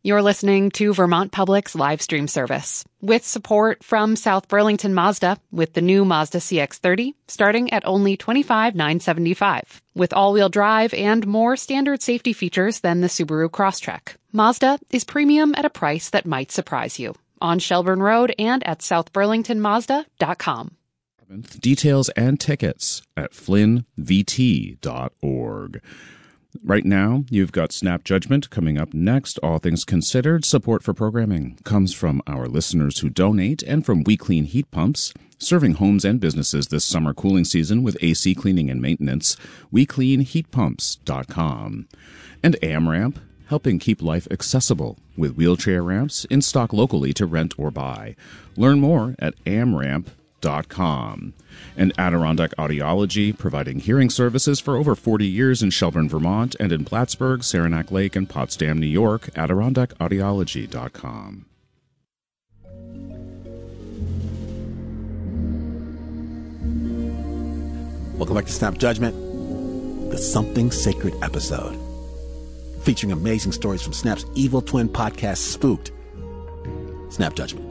You're listening to Vermont Public's live stream service with support from South Burlington Mazda with the new Mazda CX-30 starting at only $25,975 with all-wheel drive and more standard safety features than the Subaru Crosstrek. Mazda is premium at a price that might surprise you. On Shelburne Road and at southburlingtonmazda.com. Details and tickets at flynnvt.org. Right now, you've got Snap Judgment coming up next. All things considered, support for programming comes from our listeners who donate and from We Clean Heat Pumps, serving homes and businesses this summer cooling season with AC cleaning and maintenance. WeCleanHeatPumps.com. And AmRamp, helping keep life accessible with wheelchair ramps in stock locally to rent or buy. Learn more at amramp.com. And Adirondack Audiology, providing hearing services for over 40 years in Shelburne, Vermont, and in Plattsburgh, Saranac Lake, and Potsdam, New York. AdirondackAudiology.com. Welcome back to Snap Judgment, the Something Sacred episode, featuring amazing stories from Snap's evil twin podcast, Spooked. Snap Judgment.